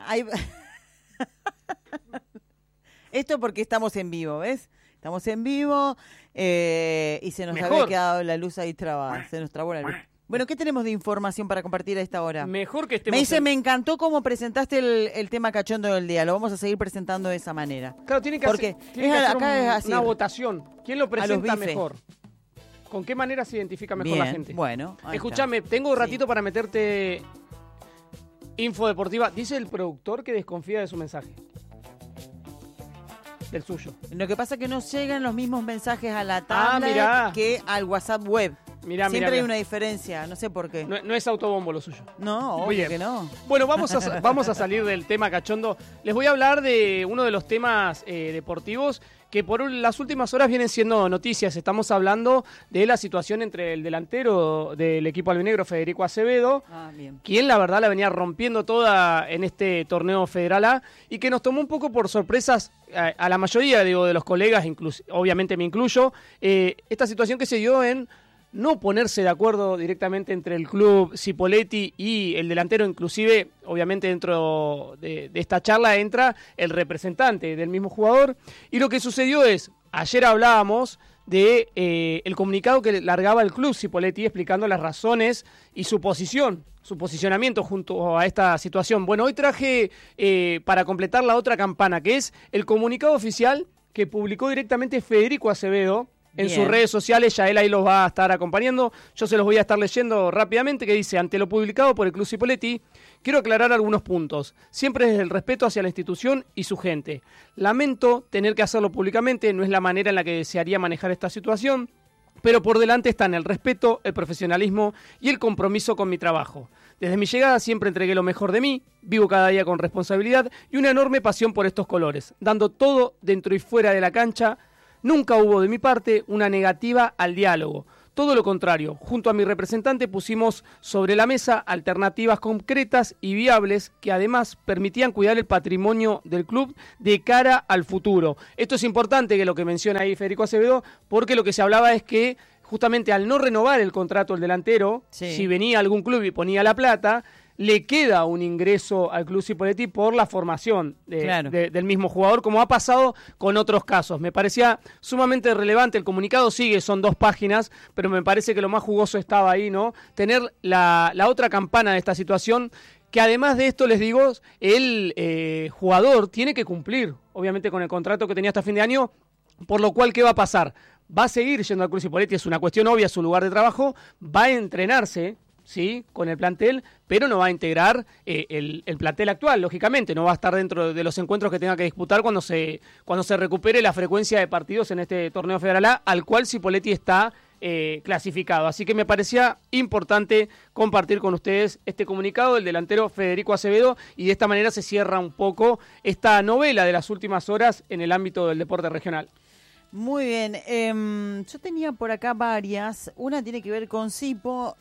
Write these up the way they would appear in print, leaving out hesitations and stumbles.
Hay... Esto porque estamos en vivo, ¿ves? Estamos en vivo y se nos había quedado la luz ahí trabada. Se nos trabó la luz. Bueno, ¿qué tenemos de información para compartir a esta hora? Mejor que estemos... Me encantó cómo presentaste el tema cachondo del día. Lo vamos a seguir presentando de esa manera. Claro, tiene que hacer una votación. ¿Quién lo presenta mejor? ¿Con qué manera se identifica mejor la gente? Bueno, escúchame, tengo un ratito para meterte info deportiva. Dice el productor que desconfía de su mensaje. Del suyo. Lo que pasa es que no llegan los mismos mensajes a la tablet que al WhatsApp web. Siempre hay una diferencia, no sé por qué. No es autobombo lo suyo. No, obvio que no. Bueno, vamos a salir del tema cachondo. Les voy a hablar de uno de los temas deportivos que por las últimas horas vienen siendo noticias. Estamos hablando de la situación entre el delantero del equipo albinegro, Federico Acevedo, quien la verdad la venía rompiendo toda en este torneo Federal A y que nos tomó un poco por sorpresas a la mayoría, digo, de los colegas, obviamente me incluyo, esta situación que se dio en no ponerse de acuerdo directamente entre el club Cipolletti y el delantero, inclusive, obviamente dentro de esta charla entra el representante del mismo jugador, y lo que sucedió es, ayer hablábamos de el comunicado que largaba el club Cipolletti explicando las razones y su posicionamiento junto a esta situación. Bueno, hoy traje para completar la otra campana, que es el comunicado oficial que publicó directamente Federico Acevedo en sus redes sociales. Ya él ahí los va a estar acompañando. Yo se los voy a estar leyendo rápidamente, que dice: ante lo publicado por el Club Cipolletti, quiero aclarar algunos puntos, siempre desde el respeto hacia la institución y su gente. Lamento tener que hacerlo públicamente, no es la manera en la que desearía manejar esta situación, pero por delante están el respeto, el profesionalismo y el compromiso con mi trabajo. Desde mi llegada siempre entregué lo mejor de mí, vivo cada día con responsabilidad y una enorme pasión por estos colores, dando todo dentro y fuera de la cancha. Nunca hubo de mi parte una negativa al diálogo. Todo lo contrario, junto a mi representante pusimos sobre la mesa alternativas concretas y viables que además permitían cuidar el patrimonio del club de cara al futuro. Esto es importante, que lo que menciona ahí Federico Acevedo, porque lo que se hablaba es que justamente al no renovar el contrato el delantero, si venía algún club y ponía la plata, le queda un ingreso al Club Cipolletti por la formación del mismo jugador, como ha pasado con otros casos. Me parecía sumamente relevante. El comunicado sigue, son 2 páginas, pero me parece que lo más jugoso estaba ahí, ¿no? Tener la otra campana de esta situación, que además de esto, les digo, el jugador tiene que cumplir, obviamente, con el contrato que tenía hasta fin de año, por lo cual, ¿qué va a pasar? Va a seguir yendo al Club Cipolletti, es una cuestión obvia, su lugar de trabajo, va a entrenarse, sí, con el plantel, pero no va a integrar el plantel actual, lógicamente, no va a estar dentro de los encuentros que tenga que disputar cuando se recupere la frecuencia de partidos en este torneo Federal A, al cual Cipolletti está clasificado. Así que me parecía importante compartir con ustedes este comunicado del delantero Federico Acevedo, y de esta manera se cierra un poco esta novela de las últimas horas en el ámbito del deporte regional. Muy bien, yo tenía por acá varias. Una tiene que ver con Cipo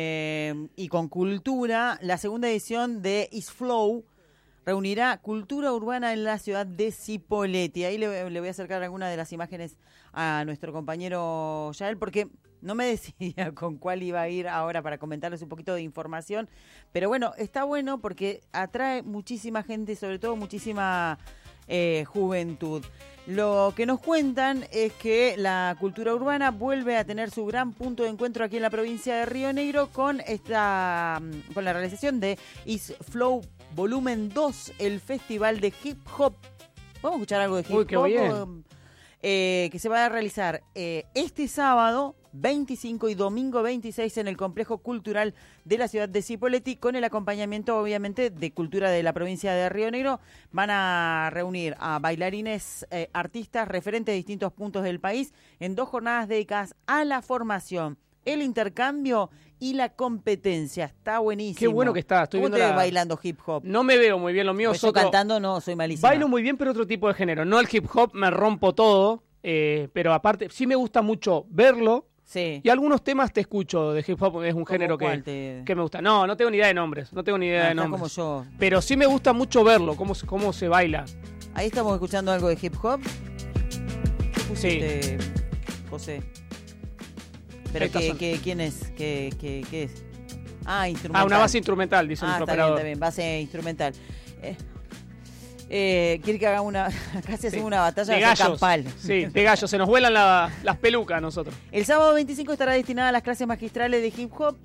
y con cultura. La segunda edición de Isflow reunirá cultura urbana en la ciudad de Cipolletti. Ahí le voy a acercar algunas de las imágenes a nuestro compañero Yael, porque no me decidía con cuál iba a ir ahora para comentarles un poquito de información. Pero bueno, está bueno porque atrae muchísima gente y sobre todo muchísima juventud. Lo que nos cuentan es que la cultura urbana vuelve a tener su gran punto de encuentro aquí en la provincia de Río Negro con la realización de Isflow Volumen 2, el festival de hip hop. Vamos a escuchar algo de hip hop. Qué bien. Que se va a realizar este sábado 25 y domingo 26 en el complejo cultural de la ciudad de Cipolletti, con el acompañamiento obviamente de cultura de la provincia de Río Negro. Van a reunir a bailarines, artistas, referentes de distintos puntos del país en 2 jornadas dedicadas a la formación, el intercambio y la competencia. Está buenísimo. Qué bueno que está. Estoy viendo bailando hip hop. No me veo muy bien, lo mío. Yo cantando no, soy malísimo. Bailo muy bien, pero otro tipo de género. No el hip hop, me rompo todo. Pero aparte, sí me gusta mucho verlo. Sí. Y algunos temas te escucho de hip hop, es un género que me gusta. No tengo ni idea de nombres. No tengo ni idea de nombres. Como yo. Pero sí me gusta mucho verlo, cómo se baila. Ahí estamos escuchando algo de hip hop. ¿Qué pusiste, José? ¿Pero quién es? ¿Qué es? Instrumental. Una base instrumental, dice nuestro operador. Está bien, base instrumental. Quiere que haga una... Casi hacemos una batalla de de gallos. campal. Sí, de gallos. Se nos vuelan las pelucas a nosotros. El sábado 25 estará destinada a las clases magistrales de hip hop.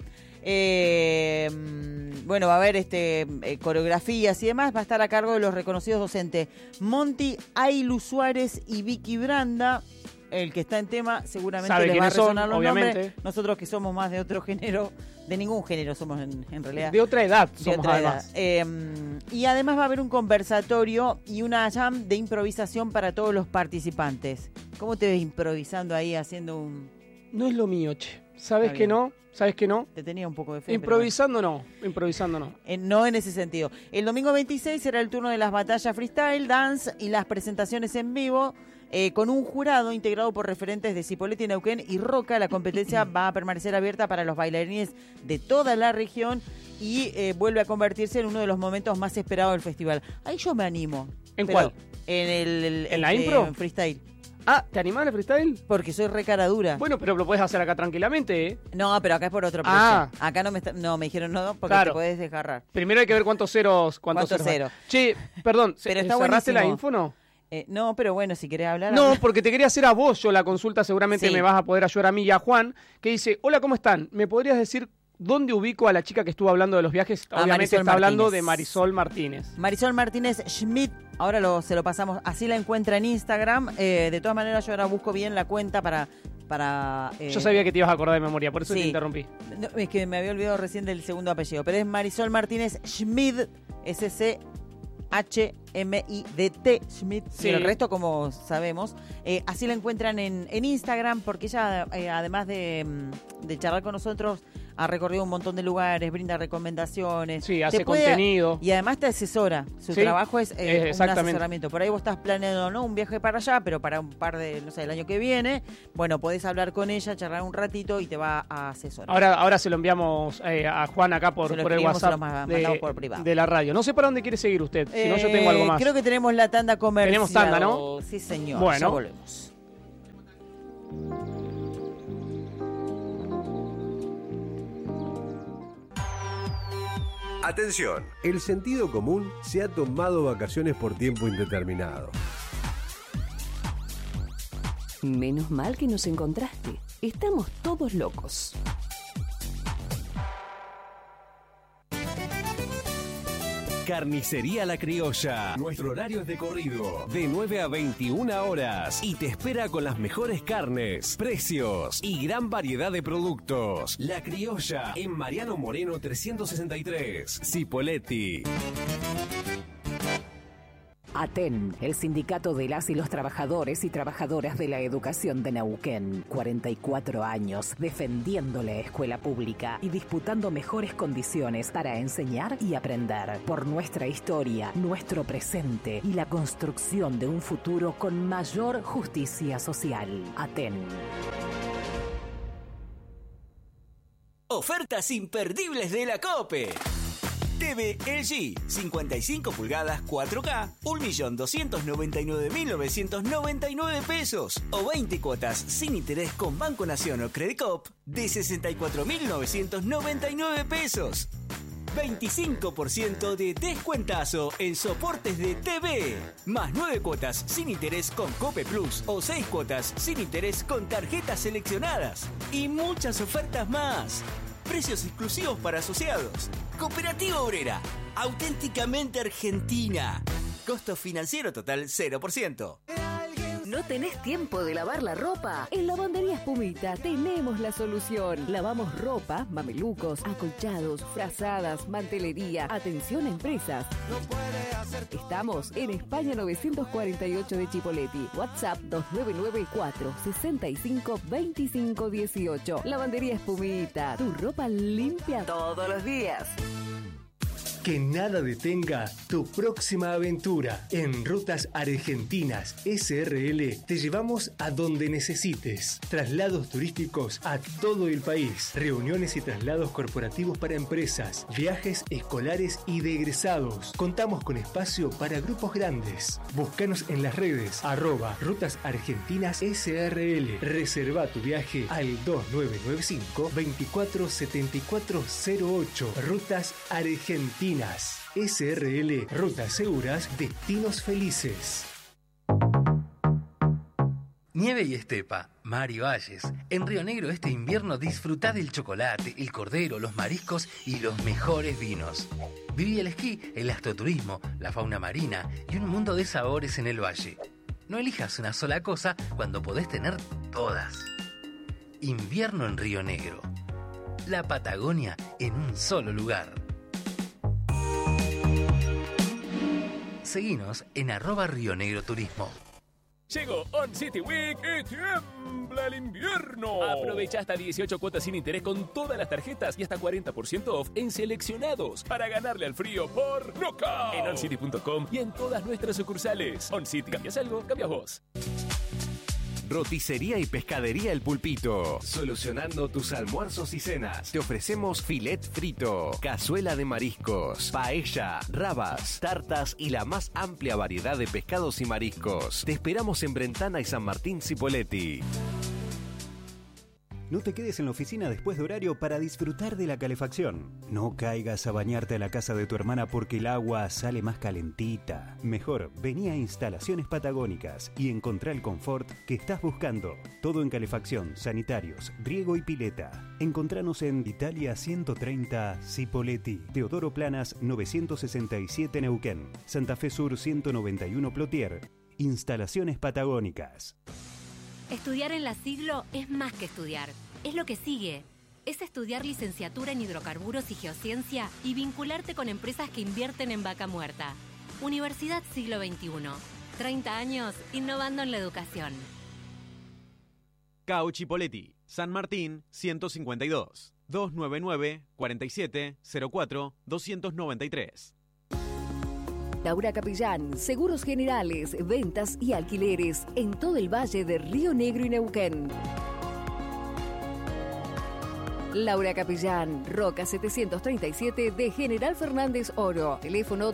Bueno, va a haber coreografías y demás. Va a estar a cargo de los reconocidos docentes Monty, Ailu Suárez y Vicky Branda. El que está en tema seguramente Sabe les va a quiénes son, resonar los obviamente. nombres. Nosotros que somos más de otro género, de ningún género somos en realidad. De otra edad De somos otra además. edad. Y además va a haber un conversatorio y una jam de improvisación para todos los participantes. ¿Cómo te ves improvisando ahí haciendo un...? No es lo mío, che. ¿Sabes Está que bien. no? ¿Sabes que no? Te tenía un poco de fe. Improvisando no. No en ese sentido. El domingo 26 será el turno de las batallas freestyle, dance y las presentaciones en vivo. Con un jurado integrado por referentes de Cipolletti, Neuquén y Roca. La competencia va a permanecer abierta para los bailarines de toda la región y vuelve a convertirse en uno de los momentos más esperados del festival. Ahí yo me animo. ¿En cuál? En la impro? En freestyle. Ah, ¿te animás al freestyle? Porque soy re cara dura. Bueno, pero lo puedes hacer acá tranquilamente, ¿eh? No, pero acá es por otro precio. Ah. Acá no me dijeron no porque Claro. te podés desgarrar. Primero hay que ver cuántos ceros. ¿Cuántos ceros? Che, perdón, Pero está ¿cerraste la buenísimo. info no? No, pero bueno, si querés hablar... No, habla. porque te quería hacer a vos yo la consulta, seguramente Sí. me vas a poder ayudar a mí y a Juan, que dice, hola, ¿cómo están? ¿Me podrías decir dónde ubico a la chica que estuvo hablando de los viajes? Obviamente Marisol está hablando Martínez. de Marisol Martínez. Marisol Martínez Schmidt, ahora se lo pasamos, así la encuentra en Instagram. De todas maneras, yo ahora busco bien la cuenta para Yo sabía que te ibas a acordar de memoria, por eso sí. te interrumpí. No, es que me había olvidado recién del segundo apellido, pero es Marisol Martínez Schmidt, SCHMIDT, Schmidt, Sí. y el resto como sabemos. Así la encuentran en Instagram, porque ella, además de charlar con nosotros, ha recorrido un montón de lugares, brinda recomendaciones. Sí, Te hace puede- contenido. Y además te asesora. Su Sí, trabajo es un exactamente. asesoramiento. Por ahí vos estás planeando no un viaje para allá, pero para un par de, no sé, el año que viene. Bueno, podés hablar con ella, charlar un ratito y te va a asesorar. Ahora se lo enviamos a Juan acá por Se lo el escribimos, se WhatsApp lo mandamos por privado. de la radio. No sé para dónde quiere seguir usted, si no yo tengo algo más. Creo que tenemos la tanda comercial. Tenemos tanda, ¿no? Sí, señor. Bueno. Ya volvemos. Atención, el sentido común se ha tomado vacaciones por tiempo indeterminado. Menos mal que nos encontraste. Estamos todos locos. Carnicería La Criolla. Nuestro horario es de corrido, de 9 a 21 horas. Y te espera con las mejores carnes, precios y gran variedad de productos. La Criolla, en Mariano Moreno 363. Cipolletti. ATEN, el sindicato de las y los trabajadores y trabajadoras de la educación de Neuquén. 44 años defendiendo la escuela pública y disputando mejores condiciones para enseñar y aprender. Por nuestra historia, nuestro presente y la construcción de un futuro con mayor justicia social. ATEN. Ofertas imperdibles de la COPE. TV LG 55 pulgadas 4K 1.299.999 pesos o 20 cuotas sin interés con Banco Nación o Credicop de 64.999 pesos. 25% de descuentazo en soportes de TV. Más 9 cuotas sin interés con Cope Plus o 6 cuotas sin interés con tarjetas seleccionadas. Y muchas ofertas más. Precios exclusivos para asociados. Cooperativa Obrera. Auténticamente argentina. Costo financiero total 0%. ¿No tenés tiempo de lavar la ropa? En Lavandería Espumita tenemos la solución. Lavamos ropa, mamelucos, acolchados, frazadas, mantelería. Atención a empresas. Estamos en España 948 de Chipolletti. WhatsApp 2994 65 25 18. Lavandería Espumita. Tu ropa limpia todos los días. Que nada detenga tu próxima aventura. En Rutas Argentinas SRL te llevamos a donde necesites. Traslados turísticos a todo el país. Reuniones y traslados corporativos para empresas. Viajes escolares y de egresados. Contamos con espacio para grupos grandes. Búscanos en las redes @Rutas Argentinas SRL. Reserva tu viaje al 2995 247408. Rutas Argentinas. Argentinas. SRL Rutas Seguras, Destinos Felices. Nieve y estepa, mar y valles. En Río Negro este invierno disfrutá del chocolate, el cordero, los mariscos y los mejores vinos. Viví el esquí, el astroturismo, la fauna marina y un mundo de sabores en el valle. No elijas una sola cosa cuando podés tener todas. Invierno en Río Negro. La Patagonia en un solo lugar. Seguinos en @RioNegroTurismo. Llegó On City Week y tiembla el invierno. Aprovecha hasta 18 cuotas sin interés con todas las tarjetas y hasta 40% off en seleccionados para ganarle al frío por Knockout. En oncity.com y en todas nuestras sucursales. On City, ¿cambias algo? Cambias vos. Roticería y Pescadería El Pulpito. Solucionando tus almuerzos y cenas. Te ofrecemos filet frito, cazuela de mariscos, paella, rabas, tartas y la más amplia variedad de pescados y mariscos. Te esperamos en Brentana y San Martín Cipolletti. No te quedes en la oficina después de horario para disfrutar de la calefacción. No caigas a bañarte a la casa de tu hermana porque el agua sale más calentita. Mejor, vení a Instalaciones Patagónicas y encontrá el confort que estás buscando. Todo en calefacción, sanitarios, riego y pileta. Encontranos en Italia 130 Cipolletti, Teodoro Planas 967 Neuquén, Santa Fe Sur 191 Plotier. Instalaciones Patagónicas. Estudiar en la Siglo es más que estudiar, es lo que sigue. Es estudiar licenciatura en hidrocarburos y geociencia y vincularte con empresas que invierten en vaca muerta. Universidad Siglo XXI. 30 años innovando en la educación. CAO Cipolletti, San Martín 152, 299-4704-293. Laura Capellán, Seguros Generales, Ventas y Alquileres en todo el Valle de Río Negro y Neuquén. Laura Capellán, Roca 737 de General Fernández Oro. Teléfono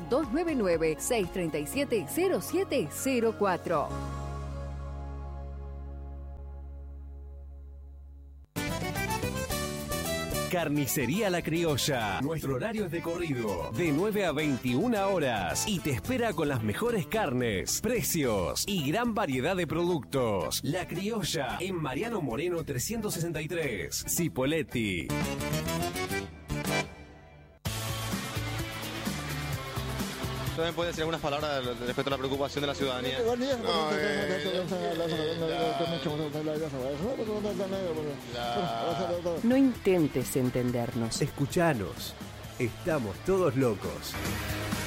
299-637-0704. Carnicería La Criolla. Nuestro horario es de corrido, de 9 a 21 horas. Y te espera con las mejores carnes, precios y gran variedad de productos. La Criolla, en Mariano Moreno 363, Cipolletti. ¿También puede decir algunas palabras respecto a la preocupación de la ciudadanía? No intentes entendernos. Escuchanos. Estamos todos locos.